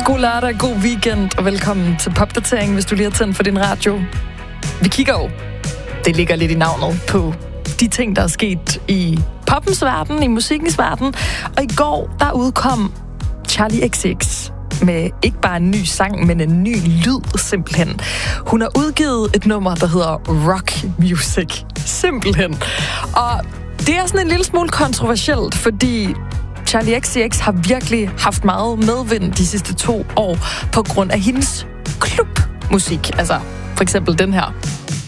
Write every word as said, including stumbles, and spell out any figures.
God lørdag, god weekend og velkommen til Popdatering, hvis du lige har tændt for din radio. Vi kigger jo, det ligger lidt i navnet, på de ting, der er sket i poppens verden, i musikkens verden. Og i går, der udkom Charli X C X med ikke bare en ny sang, men en ny lyd, simpelthen. Hun har udgivet et nummer, der hedder Rock Music, simpelthen. Og det er sådan en lille smule kontroversielt, fordi Charli X C X har virkelig haft meget medvind de sidste to år på grund af hendes klubmusik. Altså, for eksempel den her.